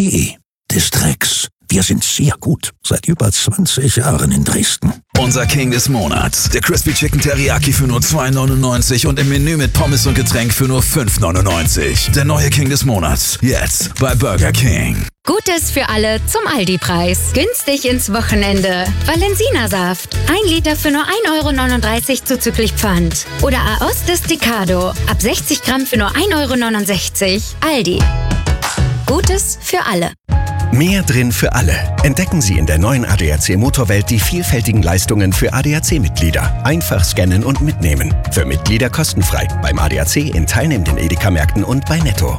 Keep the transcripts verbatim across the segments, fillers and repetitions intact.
de. Distrex. Wir sind sehr gut. Seit über zwanzig Jahren in Dresden. Unser King des Monats. Der Crispy Chicken Teriyaki für nur zwei neunundneunzig und im Menü mit Pommes und Getränk für nur fünf neunundneunzig. Der neue King des Monats. Jetzt bei Burger King. Gutes für alle zum Aldi-Preis. Günstig ins Wochenende. Valensina-Saft. Ein Liter für nur ein Euro neununddreißig zuzüglich Pfand. Oder Aoste Desticado. Ab sechzig Gramm für nur ein Euro neunundsechzig. Aldi. Gutes für alle. Mehr drin für alle. Entdecken Sie in der neuen A D A C Motorwelt die vielfältigen Leistungen für A D A C-Mitglieder. Einfach scannen und mitnehmen. Für Mitglieder kostenfrei. Beim A D A C in teilnehmenden Edeka-Märkten und bei Netto.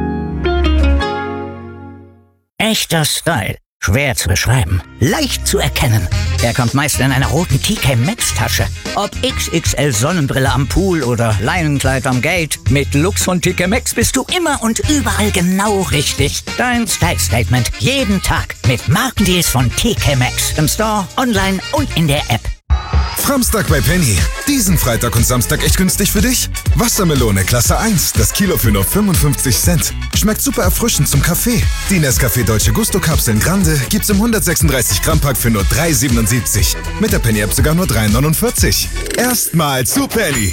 Echter Style. Schwer zu beschreiben. Leicht zu erkennen. Er kommt meist in einer roten T K Maxx Tasche. Ob X X L Sonnenbrille am Pool oder Leinenkleid am Gate. Mit Lux von T K Maxx bist du immer und überall genau richtig. Dein Style Statement jeden Tag mit Markendeals von T K Maxx. Im Store, online und in der App. Framstag bei Penny. Diesen Freitag und Samstag echt günstig für dich? Wassermelone Klasse eins, das Kilo für nur fünfundfünfzig Cent. Schmeckt super erfrischend zum Kaffee. Die Nescafé Dolce Gusto Kapseln Grande gibt's im hundertsechsunddreißig Gramm Pack für nur drei siebenundsiebzig. Mit der Penny App sogar nur drei neunundvierzig. Erstmal zu Penny.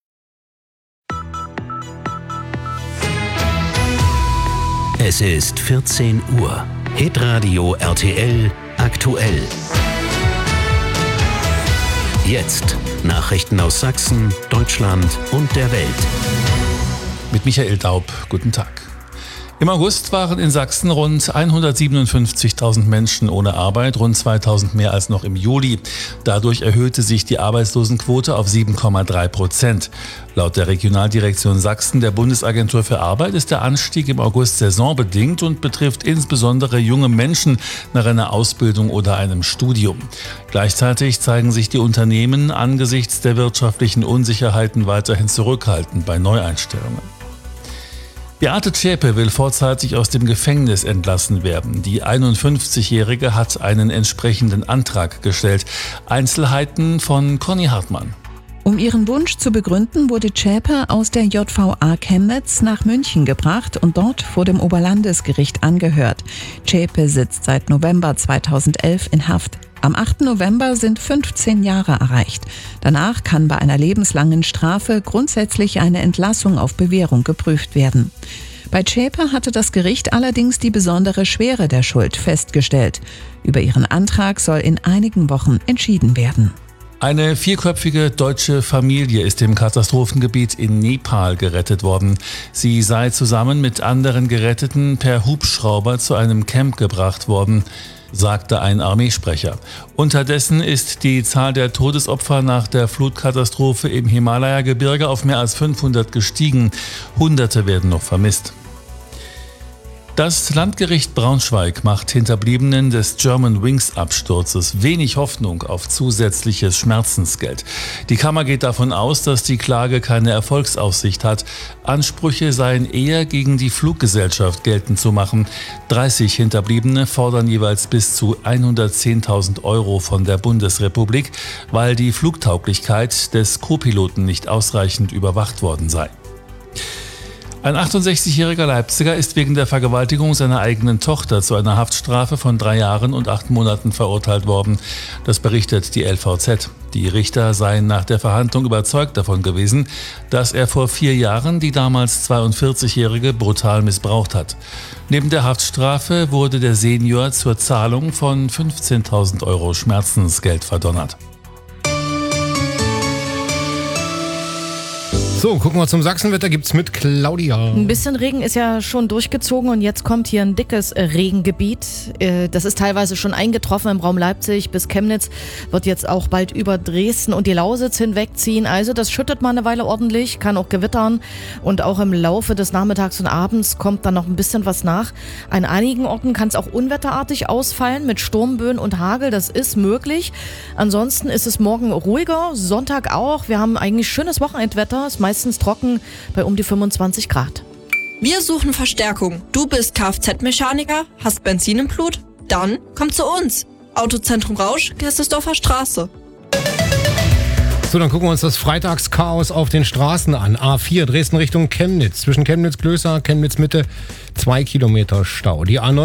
Es ist vierzehn Uhr. Hitradio R T L aktuell. Jetzt Nachrichten aus Sachsen, Deutschland und der Welt. Mit Michael Daub, guten Tag. Im August waren in Sachsen rund hundertsiebenundfünfzigtausend Menschen ohne Arbeit, rund zweitausend mehr als noch im Juli. Dadurch erhöhte sich die Arbeitslosenquote auf sieben Komma drei Prozent. Laut der Regionaldirektion Sachsen der Bundesagentur für Arbeit ist der Anstieg im August saisonbedingt und betrifft insbesondere junge Menschen nach einer Ausbildung oder einem Studium. Gleichzeitig zeigen sich die Unternehmen angesichts der wirtschaftlichen Unsicherheiten weiterhin zurückhaltend bei Neueinstellungen. Beate Zschäpe will vorzeitig aus dem Gefängnis entlassen werden. Die einundfünfzigjährige hat einen entsprechenden Antrag gestellt. Einzelheiten von Conny Hartmann. Um ihren Wunsch zu begründen, wurde Zschäpe aus der J V A Chemnitz nach München gebracht und dort vor dem Oberlandesgericht angehört. Zschäpe sitzt seit November zweitausendelf in Haft. Am achten November sind fünfzehn Jahre erreicht. Danach kann bei einer lebenslangen Strafe grundsätzlich eine Entlassung auf Bewährung geprüft werden. Bei Zschäpe hatte das Gericht allerdings die besondere Schwere der Schuld festgestellt. Über ihren Antrag soll in einigen Wochen entschieden werden. Eine vierköpfige deutsche Familie ist im Katastrophengebiet in Nepal gerettet worden. Sie sei zusammen mit anderen Geretteten per Hubschrauber zu einem Camp gebracht worden, sagte ein Armeesprecher. Unterdessen ist die Zahl der Todesopfer nach der Flutkatastrophe im Himalaya-Gebirge auf mehr als fünfhundert gestiegen. Hunderte werden noch vermisst. Das Landgericht Braunschweig macht Hinterbliebenen des Germanwings-Absturzes wenig Hoffnung auf zusätzliches Schmerzensgeld. Die Kammer geht davon aus, dass die Klage keine Erfolgsaussicht hat. Ansprüche seien eher gegen die Fluggesellschaft geltend zu machen. dreißig Hinterbliebene fordern jeweils bis zu hundertzehntausend Euro von der Bundesrepublik, weil die Flugtauglichkeit des Co-Piloten nicht ausreichend überwacht worden sei. Ein achtundsechzigjähriger Leipziger ist wegen der Vergewaltigung seiner eigenen Tochter zu einer Haftstrafe von drei Jahren und acht Monaten verurteilt worden. Das berichtet die L V Z. Die Richter seien nach der Verhandlung überzeugt davon gewesen, dass er vor vier Jahren die damals zweiundvierzigjährige brutal missbraucht hat. Neben der Haftstrafe wurde der Senior zur Zahlung von fünfzehntausend Euro Schmerzensgeld verdonnert. So, gucken wir zum Sachsenwetter, gibt's mit Claudia. Ein bisschen Regen ist ja schon durchgezogen und jetzt kommt hier ein dickes Regengebiet. Das ist teilweise schon eingetroffen im Raum Leipzig bis Chemnitz, wird jetzt auch bald über Dresden und die Lausitz hinwegziehen. Also das schüttet mal eine Weile ordentlich, kann auch gewittern und auch im Laufe des Nachmittags und Abends kommt dann noch ein bisschen was nach. An einigen Orten kann es auch unwetterartig ausfallen mit Sturmböen und Hagel, das ist möglich. Ansonsten ist es morgen ruhiger, Sonntag auch. Wir haben eigentlich schönes Wochenendwetter, ist meistens trocken bei um die fünfundzwanzig Grad. Wir suchen Verstärkung. Du bist Kfz-Mechaniker, hast Benzin im Blut? Dann komm zu uns. Autozentrum Rausch, Gerstesdorfer Straße. So, dann gucken wir uns das Freitagschaos auf den Straßen an. A vier Dresden Richtung Chemnitz. Zwischen Chemnitz-Klößer, Chemnitz-Mitte, zwei Kilometer Stau. Die A neun